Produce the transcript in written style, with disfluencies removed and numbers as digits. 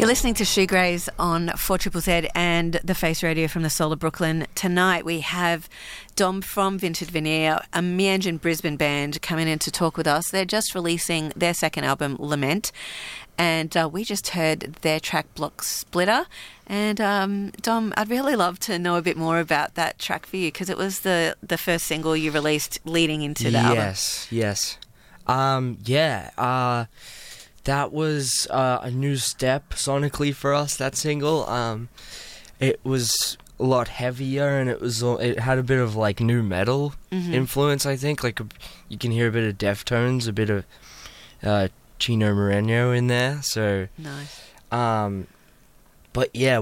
You're listening to Shoegraze on 4ZZZ and the Face Radio from the Soul of Brooklyn. Tonight we have Dom from Vintage Veneer, a Mianjin Brisbane band, coming in to talk with us. They're just releasing their second album, Lament, and we just heard their track Block Splitter. And Dom, I'd really love to know a bit more about that track for you, because it was the first single you released leading into the album. Yes. That was a new step sonically for us, that single. It was a lot heavier, and it had a bit of like new metal influence, I think. Like you can hear a bit of Deftones, a bit of Chino Moreno in there. So nice. But yeah,